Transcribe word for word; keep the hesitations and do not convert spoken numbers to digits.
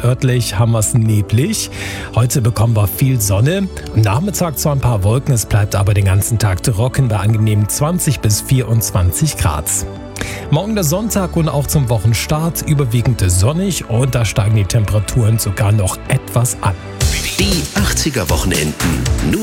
örtlich haben wir es neblig. Heute bekommen wir viel Sonne. Am Nachmittag zwar ein paar Wolken, es bleibt aber den ganzen Tag trocken bei angenehmen zwanzig bis vierundzwanzig Grad. Morgen der Sonntag und auch zum Wochenstart überwiegend sonnig und da steigen die Temperaturen sogar noch etwas an. Die achtziger Wochenenden. Nur